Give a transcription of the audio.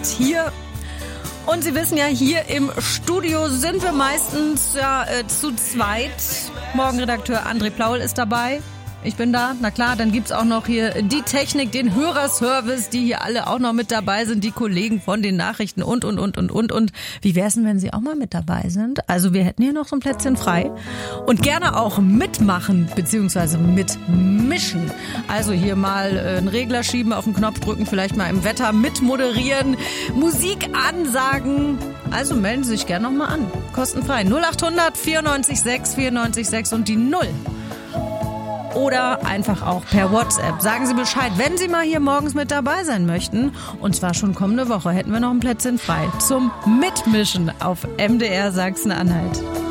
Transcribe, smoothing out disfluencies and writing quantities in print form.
ist hier. Und Sie wissen ja, hier im Studio sind wir meistens zu zweit. Morgenredakteur André Plaul ist dabei. Ich bin da, na klar, dann gibt's auch noch hier die Technik, den Hörerservice, die hier alle auch noch mit dabei sind, die Kollegen von den Nachrichten und. Wie wär's denn, wenn Sie auch mal mit dabei sind? Also wir hätten hier noch so ein Plätzchen frei und gerne auch mitmachen bzw. mitmischen. Also hier mal einen Regler schieben, auf den Knopf drücken, vielleicht mal im Wetter mitmoderieren, Musik ansagen. Also melden Sie sich gerne noch mal an, kostenfrei. 0800 94 6 94 6 und die 0. Oder einfach auch per WhatsApp. Sagen Sie Bescheid, wenn Sie mal hier morgens mit dabei sein möchten. Und zwar schon kommende Woche hätten wir noch ein Plätzchen frei zum Mitmischen auf MDR Sachsen-Anhalt.